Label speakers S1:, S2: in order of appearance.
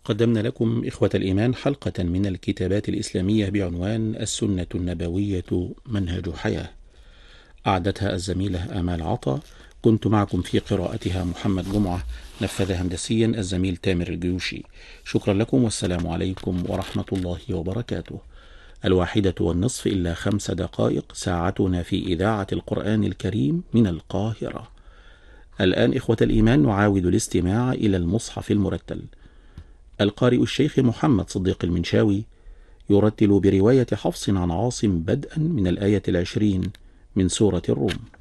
S1: قدمنا لكم إخوة الإيمان حلقة من الكتابات الإسلامية بعنوان السنة النبوية منهج حياة، أعدتها الزميلة آمال عطا. كنت معكم في قراءتها محمد جمعة، نفذ هندسيا الزميل تامر الجيوشي. شكرا لكم والسلام عليكم ورحمة الله وبركاته. 1:30 إلا 5 دقائق ساعتنا في إذاعة القرآن الكريم من القاهرة. الآن إخوة الإيمان نعاود الاستماع إلى المصحف المرتل. القارئ الشيخ محمد صديق المنشاوي يرتل برواية حفص عن عاصم بدءا من الآية 20 من سورة الروم.